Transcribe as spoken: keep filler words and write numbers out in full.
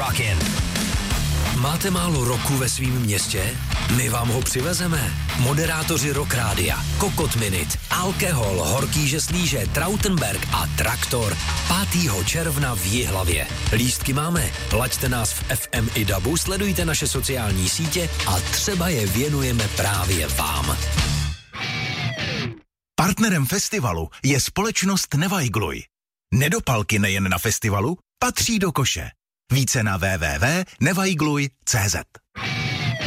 Rockin'. Máte málo roku ve svém městě? My vám ho přivezeme. Moderátoři Rock Rádia, Kokot Minute, Alkohol, Horký žeslíže, Trautenberg a Traktor pátého června v Jihlavě. Lístky máme, laďte nás v F M i dabu, sledujte naše sociální sítě a třeba je věnujeme právě vám. Partnerem festivalu je společnost Nevajgluj. Nedopalky nejen na festivalu patří do koše. Více na w w w tečka nevajgluj tečka c z.